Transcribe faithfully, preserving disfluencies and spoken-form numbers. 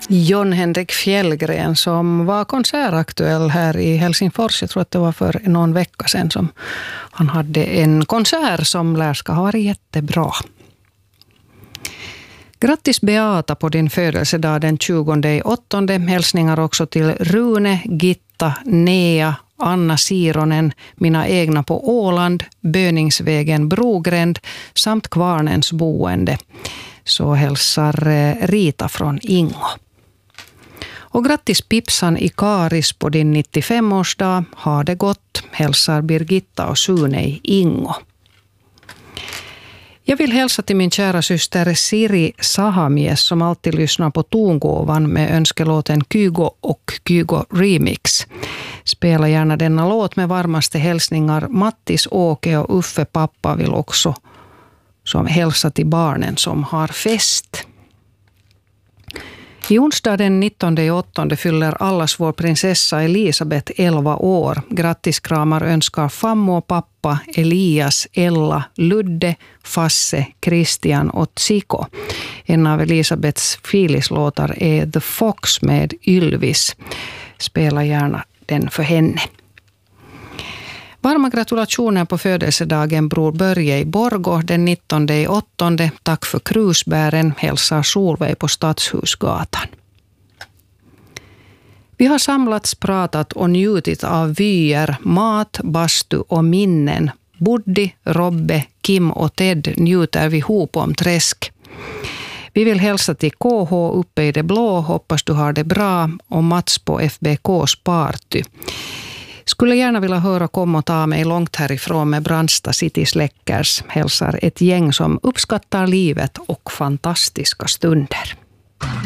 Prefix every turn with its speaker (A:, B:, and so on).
A: John Henrik Fjällgren som var konsertaktuell här i Helsingfors. Jag tror att det var för någon vecka sedan som han hade en konsert som lär ska ha varit jättebra. Grattis Beata på din födelsedag den tjugonde åttonde. Hälsningar också till Rune, Gitta, Nea, Anna Sironen, mina egna på Åland, Böningsvägen Brogränd samt Kvarnens boende. Så hälsar Rita från Ingo. Och grattis Pipsan i Karis på din nittiofem-årsdag. Ha det gott, hälsar Birgitta och Sune i Ingo. Jag vill hälsa till min kära syster Siri Sahamies som alltid lyssnar på tongåvan med önskelåten Kygo och Kygo Remix. Spela gärna denna låt med varmaste hälsningar. Mattis, Åke och Uffe pappa vill också som hälsa till barnen som har fest. I onsdag den nittonde åttonde fyller allas vår prinsessa Elisabeth elva år. Grattis kramar önskar fammo och pappa, Elias, Ella, Ludde, Fasse, Christian och Tsiko. En av Elisabeths filislåtar är The Fox med Ylvis. Spela gärna den för henne. Varma gratulationer på födelsedagen bror Börje i Borgå den nittonde åttonde. Tack för krusbären, hälsar Solveig på Stadshusgatan. Vi har samlats, pratat och njutit av vyer, mat, bastu och minnen. Buddy, Robbe, Kim och Ted njuter vi ihop om träsk. Vi vill hälsa till K H uppe i det blå, hoppas du har det bra, och Mats på F B K:s party. Skulle gärna vilja höra kom och ta mig långt härifrån med Brandsta City Släckers, hälsar ett gäng som uppskattar livet och fantastiska stunder.